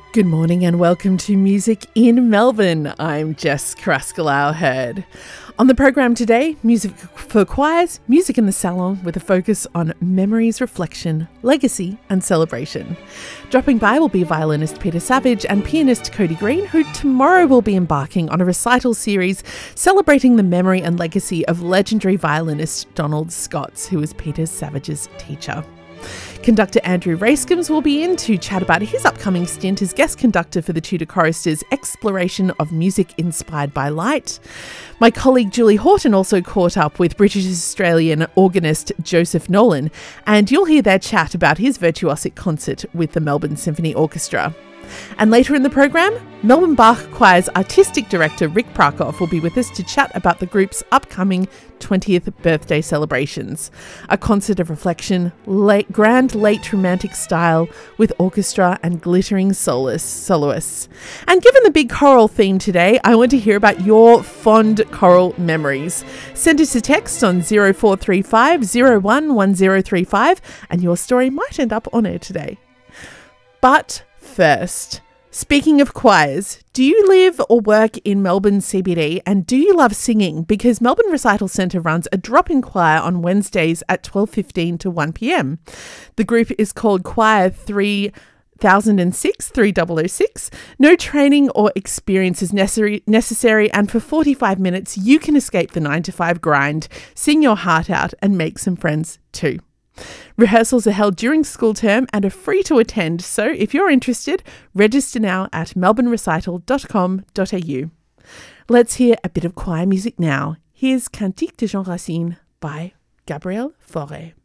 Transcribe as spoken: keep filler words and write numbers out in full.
Good morning and welcome to Music in Melbourne. I'm Jess Carrascal-Hurd. On the program today, music for choirs, music in the salon with a focus on memories, reflection, legacy and celebration. Dropping by will be violinist Peter Savage and pianist Cody Green, who tomorrow will be embarking on a recital series celebrating the memory and legacy of legendary violinist Donald Scotts, who was Peter Savage's teacher. Conductor Andrew Raskins will be in to chat about his upcoming stint as guest conductor for the Tudor Choristers' exploration of music inspired by light. My colleague Julie Horton also caught up with British-Australian organist Joseph Nolan, and you'll hear their chat about his virtuosic concert with the Melbourne Symphony Orchestra. And later in the program, Melbourne Bach Choir's artistic director Rick Prakoff will be with us to chat about the group's upcoming twentieth birthday celebrations. A concert of reflection, late, grand late romantic style with orchestra and glittering soloists, soloists. And given the big choral theme today, I want to hear about your fond choral memories. Send us a text on zero four three five zero one one zero three five and your story might end up on air today. But first, speaking of choirs, do you live or work in Melbourne C B D and do you love singing? Because Melbourne Recital Centre runs a drop-in choir on Wednesdays at twelve fifteen to one p.m. The group is called Choir three thousand six, three thousand six. No training or experience is necessary, necessary and for forty-five minutes you can escape the nine to five grind, sing your heart out and make some friends too. Rehearsals are held during school term and are free to attend, so if you're interested, register now at melbourne recital dot com dot a u. Let's hear a bit of choir music now. Here's Cantique de Jean Racine by Gabriel Fauré.